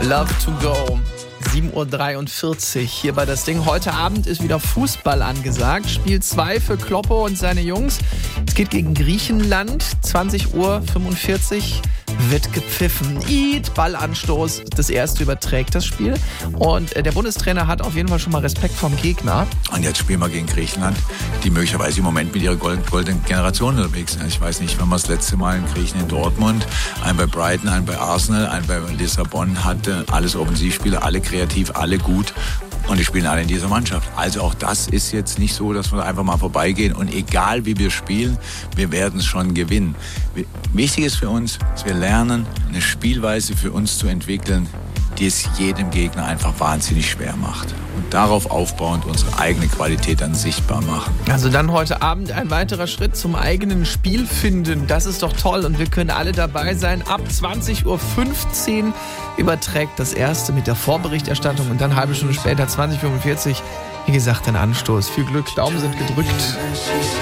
Love to go. 7.43 Uhr hier bei das Ding. Heute Abend ist wieder Fußball angesagt. Spiel 2 für Kloppo und seine Jungs. Es geht gegen Griechenland. 20.45 Uhr wird gepfiffen. Ballanstoß. Das erste überträgt das Spiel. Und der Bundestrainer hat auf jeden Fall schon mal Respekt vom Gegner. Und jetzt spielen wir gegen Griechenland, die möglicherweise im Moment mit ihrer goldenen Generation unterwegs sind. Ich weiß nicht, wann wir das letzte Mal einen Griechen in Dortmund, einen bei Brighton, einen bei Arsenal, einen bei Lissabon hatte. Alles Offensivspieler, alle kreativ, alle gut. Und die spielen alle in dieser Mannschaft. Also auch das ist jetzt nicht so, dass wir da einfach mal vorbeigehen. Und egal wie wir spielen, wir werden es schon gewinnen. Wichtig ist für uns, dass wir lernen, eine Spielweise für uns zu entwickeln, die es jedem Gegner einfach wahnsinnig schwer macht. Und darauf aufbauend unsere eigene Qualität dann sichtbar machen. Also dann heute Abend ein weiterer Schritt zum eigenen Spiel finden. Das ist doch toll und wir können alle dabei sein. Ab 20.15 Uhr überträgt das erste mit der Vorberichterstattung und dann eine halbe Stunde später, 20.45 Uhr, wie gesagt, ein Anstoß. Viel Glück, Daumen sind gedrückt.